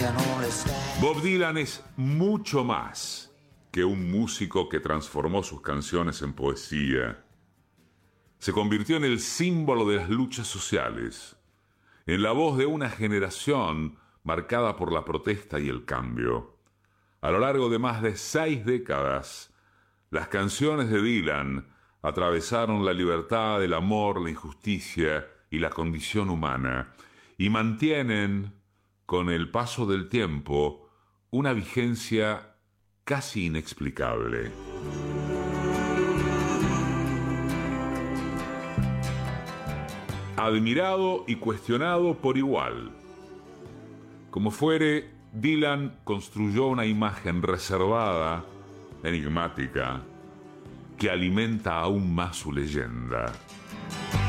Bob Dylan es mucho más que un músico que transformó sus canciones en poesía. Se convirtió en el símbolo de las luchas sociales, en la voz de una generación marcada por la protesta y el cambio. A lo largo de más de 6 décadas, las canciones de Dylan atravesaron la libertad, el amor, la injusticia y la condición humana, y mantienen, con el paso del tiempo, una vigencia casi inexplicable. Admirado y cuestionado por igual. Como fuere, Dylan construyó una imagen reservada, enigmática, que alimenta aún más su leyenda.